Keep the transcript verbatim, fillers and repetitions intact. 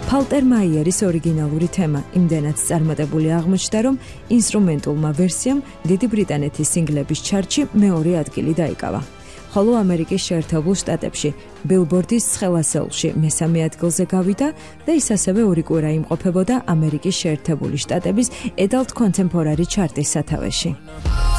ფალტერ მაიერის ორიგინალური თემა იმდენად წარმატებული აღმოჩნდა, რომ ინსტრუმენტულმა ვერსიამ დიდი ბრიტანეთის სინგლების ჩარტში მეორე ადგილი დაიკავა. ხოლო ამერიკის შეერთებულ შტატებში ბილბორდის ცხელასეულში მესამე ადგილზე გავიდა და ის ასევე ორი კვირა იმყოფებოდა ამერიკის შეერთებული შტატების Adult Contemporary ჩარტის სათავეში.